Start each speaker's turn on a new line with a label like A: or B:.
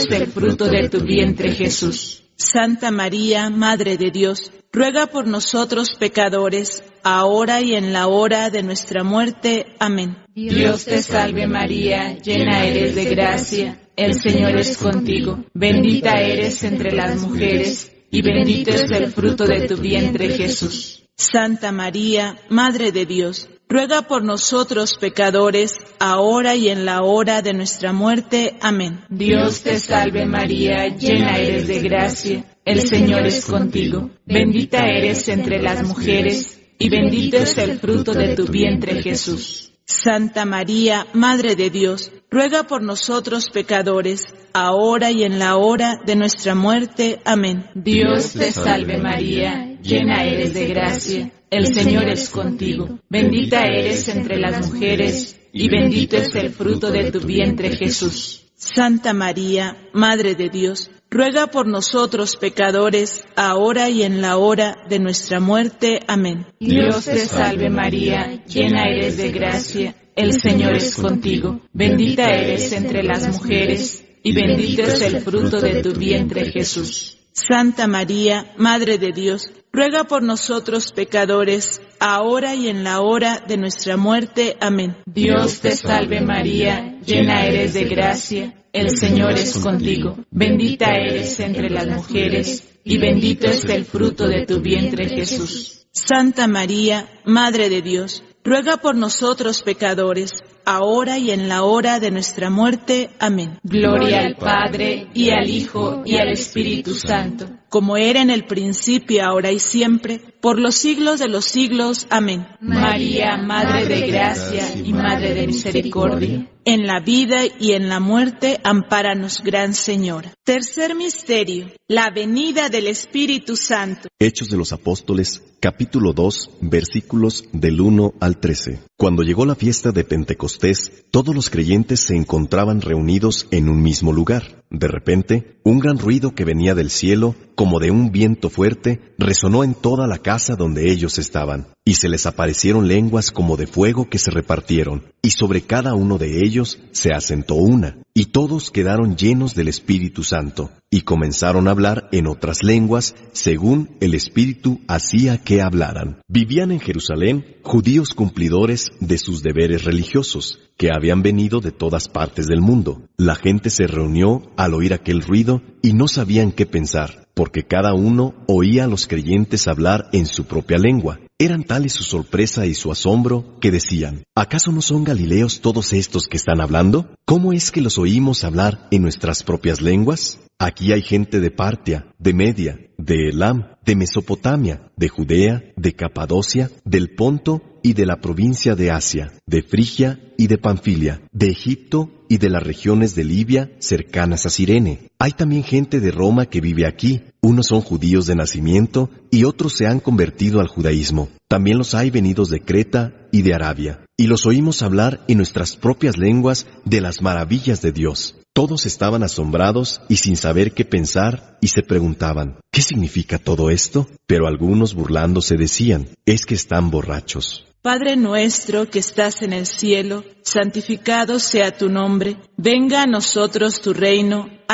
A: el fruto de tu vientre, Jesús.
B: Santa María, Madre de Dios, ruega por nosotros pecadores, ahora y en la hora de nuestra muerte. Amén.
A: Dios te salve María, llena eres de gracia, el Señor es contigo. Bendita eres entre las mujeres, y bendito es el fruto de tu vientre, Jesús.
B: Santa María, Madre de Dios, ruega por nosotros pecadores, ahora y en la hora de nuestra muerte. Amén.
A: Dios te salve María, llena eres de gracia, el Señor es contigo. Bendita eres entre las mujeres, y bendito es el fruto de tu vientre, Jesús.
B: Santa María, Madre de Dios, ruega por nosotros pecadores, ahora y en la hora de nuestra muerte. Amén.
A: Dios te salve María, llena eres de gracia, el Señor es contigo. Bendita eres entre las mujeres, y bendito es el fruto de tu vientre, Jesús.
B: Santa María, Madre de Dios, ruega por nosotros pecadores, ahora y en la hora de nuestra muerte. Amén.
A: Dios te salve María, llena eres de gracia, el Señor es contigo. Bendita eres entre las mujeres, y bendito es el fruto de tu vientre, Jesús.
B: Santa María, Madre de Dios, ruega por nosotros pecadores, ahora y en la hora de nuestra muerte. Amén.
A: Dios te salve María, llena eres de gracia, el Señor es contigo. Bendita eres entre las mujeres, y bendito es el fruto de tu vientre, Jesús.
B: Santa María, Madre de Dios, ruega por nosotros pecadores, ahora y en la hora de nuestra muerte. Amén.
A: Gloria al Padre, y al Hijo, y al Espíritu Santo,
B: como era en el principio, ahora y siempre, por los siglos de los siglos. Amén.
A: María, Madre de gracia y Madre de misericordia,
B: en la vida y en la muerte, ampáranos, Gran Señora. Tercer misterio, la venida del Espíritu Santo.
C: Hechos de los Apóstoles, capítulo 2, versículos del 1 al 13. Cuando llegó la fiesta de Pentecostés, todos los creyentes se encontraban reunidos en un mismo lugar. De repente, un gran ruido que venía del cielo, como de un viento fuerte, resonó en toda la casa donde ellos estaban, y se les aparecieron lenguas como de fuego que se repartieron, y sobre cada uno de ellos se asentó una, y todos quedaron llenos del Espíritu Santo, y comenzaron a hablar en otras lenguas, según el Espíritu hacía que hablaran. Vivían en Jerusalén judíos cumplidores de sus deberes religiosos, que habían venido de todas partes del mundo. La gente se reunió al oír aquel ruido y no sabían qué pensar, porque cada uno oía a los creyentes hablar en su propia lengua. Eran tales su sorpresa y su asombro que decían: ¿acaso no son galileos todos estos que están hablando? ¿Cómo es que los oímos hablar en nuestras propias lenguas? Aquí hay gente de Partia, de Media, de Elam, de Mesopotamia, de Judea, de Capadocia, del Ponto y de la provincia de Asia, de Frigia y de Panfilia, de Egipto y de las regiones de Libia cercanas a Cirene. Hay también gente de Roma que vive aquí. Unos son judíos de nacimiento y otros se han convertido al judaísmo. También los hay venidos de Creta y de Arabia. Y los oímos hablar en nuestras propias lenguas de las maravillas de Dios. Todos estaban asombrados y sin saber qué pensar, y se preguntaban: ¿qué significa todo esto? Pero algunos burlándose decían: es que están borrachos.
B: Padre nuestro que estás en el cielo, santificado sea tu nombre. Venga a nosotros tu reino.